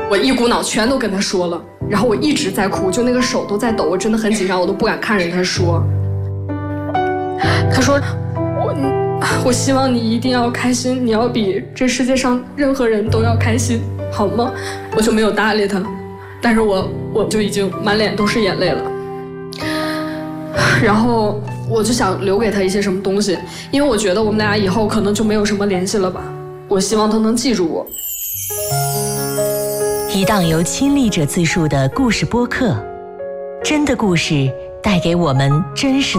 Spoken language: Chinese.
我一股脑全都跟他说了，然后我一直在哭，就那个手都在抖，我真的很紧张，我都不敢看着他说。他说我希望你一定要开心，你要比这世界上任何人都要开心，好吗？我就没有搭理他，但是我就已经满脸都是眼泪了。然后我就想留给他一些什么东西，因为我觉得我们俩以后可能就没有什么联系了吧。我希望他能记住我。 一档由亲历者自述的故事播客，真的故事带给我们真实